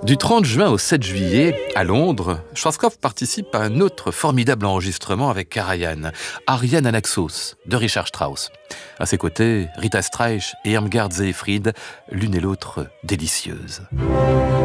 Du 30 juin au 7 juillet, à Londres, Schwarzkopf participe à un autre formidable enregistrement avec Karajan, Ariane Anaxos, de Richard Strauss. À ses côtés, Rita Streich et Irmgard Seyfried, l'une et l'autre délicieuses.